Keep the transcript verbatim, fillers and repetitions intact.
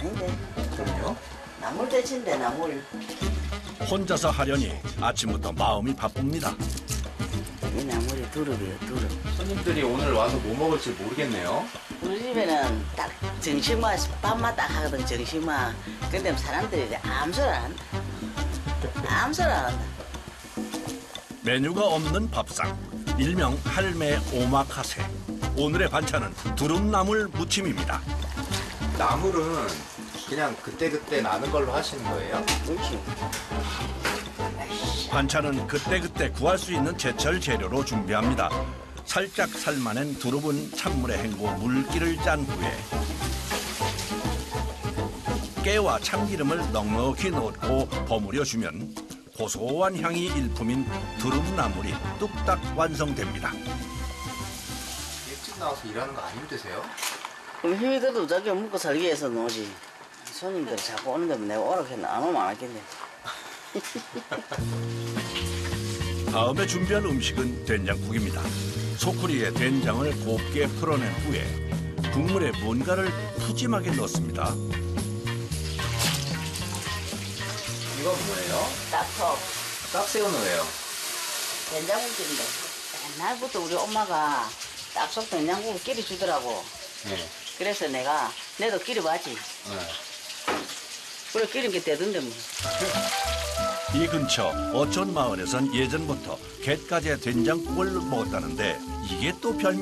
아닌데. 그럼요? 나물 대신데 나물. 혼자서 하려니 아침부터 마음이 바쁩니다. 이 나물이 두릅이에요, 두릅. 손님들이 오늘 와서 뭐 먹을지 모르겠네요. 우리 집에는 딱 정식만 밥만 딱 하거든, 정식만. 근데 사람들이 이제 아무 소리 안 한다. 아무 소리 안 한다. 메뉴가 없는 밥상, 일명 할매 오마카세. 오늘의 반찬은 두릅나물 무침입니다. 나물은 그냥 그때그때 나는 걸로 하시는 거예요? 그렇지. 반찬은 그때그때 구할 수 있는 제철 재료로 준비합니다. 살짝 삶아낸 두릅은 찬물에 헹구 물기를 짠 후에 깨와 참기름을 넉넉히 넣고 버무려주면 고소한 향이 일품인 두릅나물이 뚝딱 완성됩니다. 일찍 나와서 일하는 거 안 힘드세요? 그럼 힘이 들어도 저기 먹고 살기 위해서 노지. 손님들이 자꾸 오는데 내가 오라고 했나? 안 오면 안 하겠네. 다음에 준비할 음식은 된장국입니다. 소쿠리에 된장을 곱게 풀어낸 후에 국물에 뭔가를 푸짐하게 넣습니다. 이건 뭐예요? 딱톡. 딱새우는 왜요? 된장국인데 옛날부터 우리 엄마가 딱속 된장국을 끼리 주더라고. 네. 그래서 내가 내도 끼려봤지. 네. 그래 끼린 게 되던데 뭐. 이 근처 어촌 마을에선 예전부터 갯가재 된장국을 먹었다는데 이게 또 별명